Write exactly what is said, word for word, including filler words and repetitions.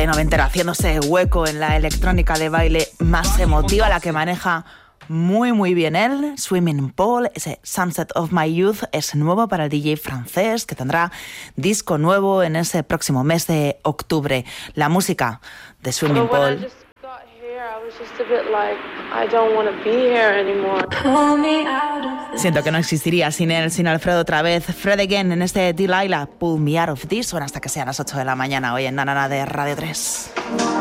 arte noventero haciéndose hueco en la electrónica de baile más emotiva, la que maneja muy muy bien él. Swimming Pool, ese Sunset of My Youth, es nuevo para el D J francés, que tendrá disco nuevo en ese próximo mes de octubre. La música de Swimming Pool siento que no existiría sin él, sin Alfredo otra vez. Fred Again en este Delilah, Pull Me Out of This. Bueno, hasta que sean las ocho de la mañana hoy en Nanana de Radio tres.